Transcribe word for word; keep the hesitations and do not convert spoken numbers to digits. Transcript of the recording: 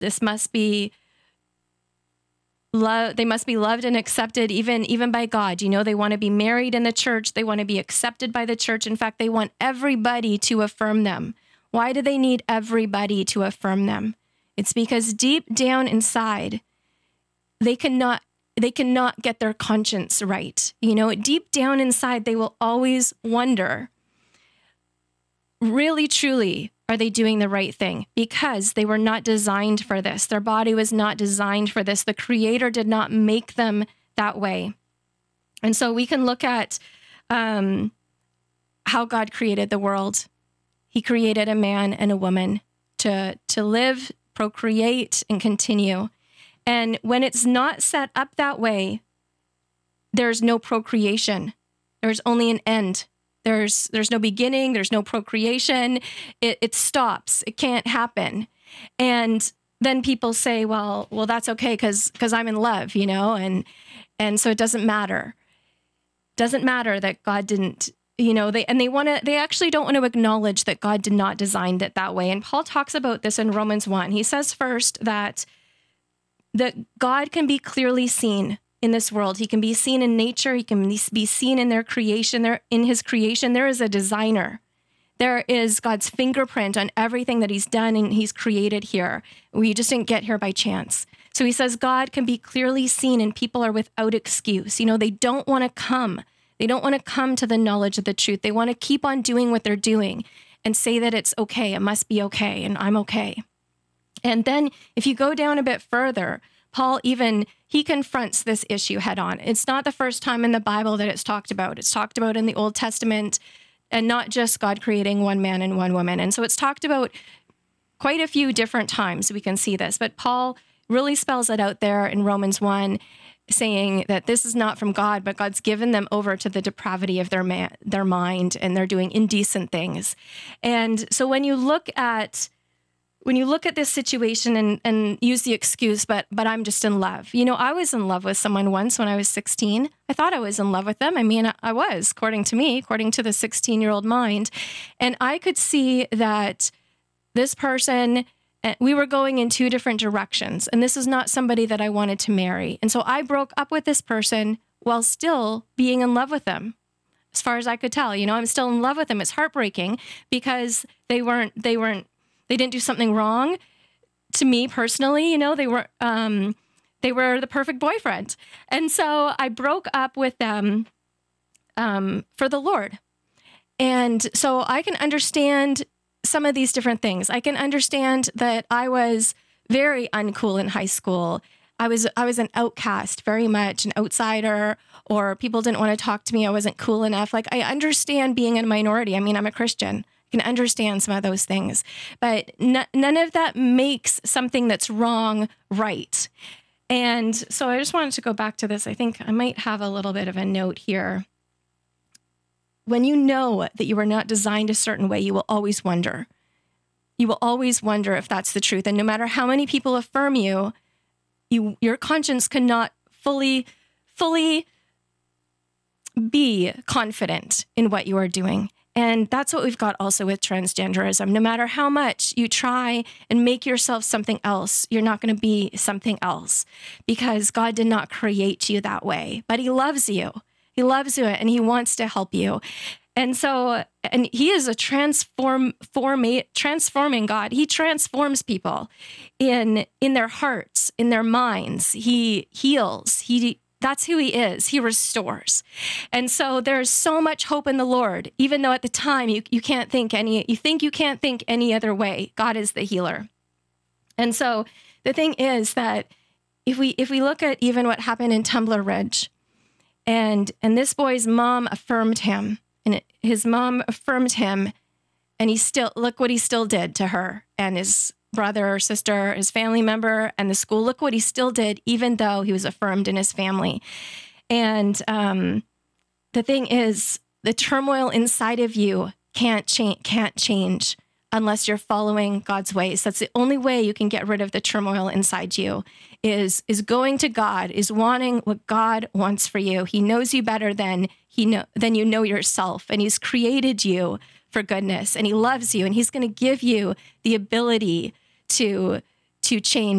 This must be love. They must be loved and accepted even, even by God. You know, they want to be married in the church. They want to be accepted by the church. In fact, they want everybody to affirm them. Why do they need everybody to affirm them? It's because deep down inside, they cannot they cannot get their conscience right. You know, deep down inside, they will always wonder, really, truly, are they doing the right thing? Because they were not designed for this. Their body was not designed for this. The Creator did not make them that way. And so we can look at um, how God created the world. He created a man and a woman to, to live, procreate, and continue. And when it's not set up that way, there's no procreation. There's only an end. There's there's no beginning. There's no procreation. It, it stops. It can't happen. And then people say, well, well, that's okay because because I'm in love, you know, and and so it doesn't matter. Doesn't matter that God didn't, you know, they and they want to. They actually don't want to acknowledge that God did not design it that way. And Paul talks about this in Romans one. He says first that that God can be clearly seen in this world. He can be seen in nature. He can be seen in their creation. There, in his creation, there is a designer. There is God's fingerprint on everything that he's done and he's created here. We just didn't get here by chance. So he says God can be clearly seen and people are without excuse. You know, they don't want to come. They don't want to come to the knowledge of the truth. They want to keep on doing what they're doing and say that it's okay. It must be okay. And I'm okay. And then if you go down a bit further, Paul even, he confronts this issue head on. It's not the first time in the Bible that it's talked about. It's talked about in the Old Testament, and not just God creating one man and one woman. And so it's talked about quite a few different times. We can see this, but Paul really spells it out there in Romans one, saying that this is not from God, but God's given them over to the depravity of their man, their mind, and they're doing indecent things. And so when you look at When you look at this situation and, and use the excuse, but but I'm just in love. You know, I was in love with someone once when I was sixteen. I thought I was in love with them. I mean, I was, according to me, according to the sixteen-year-old mind. And I could see that this person, we were going in two different directions. And this is not somebody that I wanted to marry. And so I broke up with this person while still being in love with them. As far as I could tell, you know, I'm still in love with them. It's heartbreaking because they weren't, they weren't, They didn't do something wrong to me personally. You know, they were um, they were the perfect boyfriend. And so I broke up with them um, for the Lord. And so I can understand some of these different things. I can understand that I was very uncool in high school. I was I was an outcast, very much an outsider, or people didn't want to talk to me. I wasn't cool enough. Like, I understand being a minority. I mean, I'm a Christian. Can understand some of those things, but n- none of that makes something that's wrong right. And so I just wanted to go back to this. I think I might have a little bit of a note here. When you know that you were not designed a certain way, you will always wonder. You will always wonder if that's the truth. And no matter how many people affirm you, you your conscience cannot fully, fully be confident in what you are doing. And that's what we've got also with transgenderism. No matter how much you try and make yourself something else, you're not going to be something else because God did not create you that way. But he loves you. He loves you and he wants to help you. And so, and he is a transform, form, transforming God. He transforms people in, in their hearts, in their minds. He heals. He That's who he is. He restores. And so there's so much hope in the Lord, even though at the time you, you can't think any, you think you can't think any other way. God is the healer. And so the thing is that if we, if we look at even what happened in Tumbler Ridge, and, and this boy's mom affirmed him, and it, his mom affirmed him, and he still, look what he still did to her and his brother or sister, his family member, and the school. Look what he still did, even though he was affirmed in his family. And um, the thing is, the turmoil inside of you can't change, can't change unless you're following God's ways. That's the only way you can get rid of the turmoil inside you, is, is going to God, is wanting what God wants for you. He knows you better than, he know, than you know yourself, and he's created you for goodness, and he loves you, and he's going to give you the ability to to change.